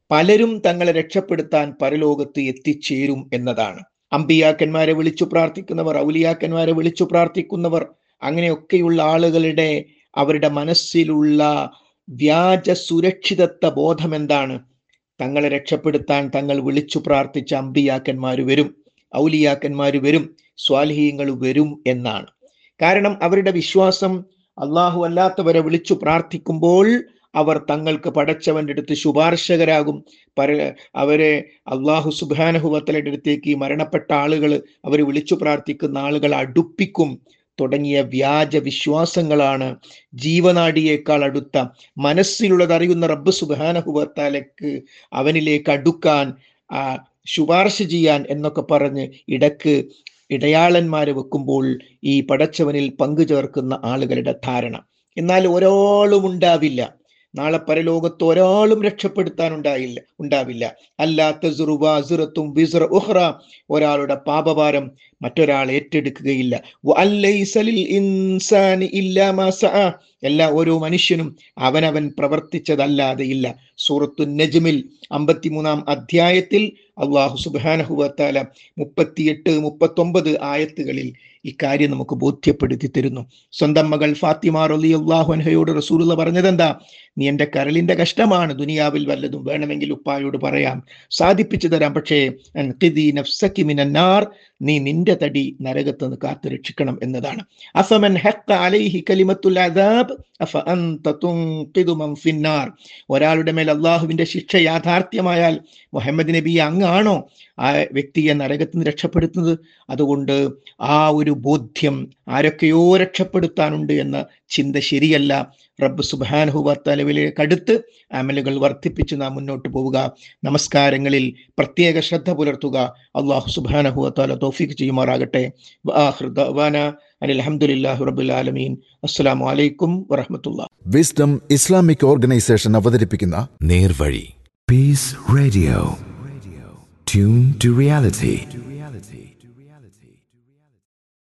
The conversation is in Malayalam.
പലരും തങ്ങളെ രക്ഷപ്പെടുത്താൻ പരലോകത്ത് എത്തിച്ചേരും എന്നതാണ്. അമ്പിയാക്കന്മാരെ വിളിച്ചു പ്രാർത്ഥിക്കുന്നവർ, ഔലിയാക്കന്മാരെ വിളിച്ചു പ്രാർത്ഥിക്കുന്നവർ, അങ്ങനെയൊക്കെയുള്ള ആളുകളുടെ അവരുടെ മനസ്സിലുള്ള വ്യാജ സുരക്ഷിതത്വ ബോധം എന്താണ്? തങ്ങളെ രക്ഷപ്പെടുത്താൻ തങ്ങൾ വിളിച്ചു പ്രാർത്ഥിച്ച അമ്പിയാക്കന്മാർ വരും, ഔലിയാക്കന്മാർ വരും, സ്വാലിഹീങ്ങൾ വരും എന്നാണ്. കാരണം അവരുടെ വിശ്വാസം അള്ളാഹു അല്ലാത്തവരെ വിളിച്ചു പ്രാർത്ഥിക്കുമ്പോൾ അവർ തങ്ങൾക്ക് പടച്ചവന്റെ അടുത്ത് ശുപാർശകരാകും. അവരെ അള്ളാഹു സുബ്ഹാനഹു വ തആലയുടെ അടുത്തേക്ക് മരണപ്പെട്ട ആളുകൾ, അവർ വിളിച്ചു പ്രാർത്ഥിക്കുന്ന ആളുകൾ അടുപ്പിക്കും തുടങ്ങിയ വ്യാജ വിശ്വാസങ്ങളാണ് ജീവനാഡിയേക്കാൾ അടുത്ത, മനസ്സിലുള്ളത് അറിയുന്ന റബ്ബ് സുബ്ഹാനഹു വ തആലക്ക് അവനിലേക്ക് അടുക്കാൻ, ശുപാർശ ചെയ്യാൻ എന്നൊക്കെ പറഞ്ഞ് ഇടക്ക് ഇടയാളന്മാരെ വെക്കുമ്പോൾ ഈ പടച്ചവനിൽ പങ്കു ചേർക്കുന്ന ആളുകളുടെ ധാരണ. എന്നാൽ ഒരാളും ഉണ്ടാവില്ല, നാളെ പരലോകത്ത് ഒരാളും രക്ഷപ്പെടുത്താൻ ഉണ്ടാവില്ല. ഒരാളുടെ പാപഭാരം മറ്റൊരാൾ ഏറ്റെടുക്കുകയില്ല. ഓരോ മനുഷ്യനും അവനവൻ പ്രവർത്തിച്ചതല്ലാതെ ഇല്ല. സൂറത്തു നജ്മിൽ 53-ാം അധ്യായത്തിൽ അള്ളാഹു സുബ്ഹാനഹു വ തആല 38-39 ആയത്തുകളിൽ ഇക്കാര്യം നമുക്ക് ബോധ്യപ്പെടുത്തി തരുന്നു. സ്വന്തം മകൾ ഫാത്തിമ റളിയല്ലാഹു അൻഹയോട് റസൂലുള്ള പറഞ്ഞതെന്താ? നീ എൻ്റെ കരളിൻ്റെ കഷ്ടമാണ്, ദുനിയാവിൽ വല്ലതും വേണമെങ്കിൽ ഉപ്പായോട് പറയാം, സാധിപ്പിച്ചു തരാം, പക്ഷേ നഫ്സകി മിനന്നാർ, നീ നിന്റെ തടി നരകത്ത് നിന്ന് കാത്തു രക്ഷിക്കണം എന്നതാണ്. അഫമൻ ഹഖ്ഖ അലൈഹി കലിമത്തുൽ അദാബ് അഫ അൻത തുൻഖിദു മൻ ഫിന്നാർ. ഒരാളുടെ മേൽ അള്ളാഹുവിന്റെ ശിക്ഷ യാഥാർത്ഥ്യമായാൽ മുഹമ്മദ് നബി അങ്ങാണോ ആ വ്യക്തിയെ നരകത്ത് നിന്ന് രക്ഷപ്പെടുത്തുന്നത്? അതുകൊണ്ട് ആ ഒരു ബോധ്യം ആരൊക്കെയോ രക്ഷപ്പെടുത്താനുണ്ട് എന്ന ചിന്ത ശരിയല്ല. റബ്ബ് സുബ്ഹാനഹു വ തആലയിലേക്ക് അടുത്ത് അമലുകൾ വർദ്ധിപ്പിച്ച് നാം മുന്നോട്ട് പോവുക, നമസ്കാരങ്ങളിൽ പ്രത്യേക ശ്രദ്ധ പുലർത്തുക. അല്ലാഹു സുബ്ഹാനഹു വ തആല തൗഫീഖ് ചെയ്യുമാറാകട്ടെ. വആഖിറു ദഅവാന അൽഹംദുലില്ലാഹി റബ്ബിൽ ആലമീൻ. അസ്സലാമു അലൈക്കും വറഹ്മത്തുള്ളാഹി. വിസ്ഡം ഇസ്ലാമിക് ഓർഗനൈസേഷൻ അവതരിപ്പിക്കുന്ന നേർവഴി. Peace Radio. Tune to reality.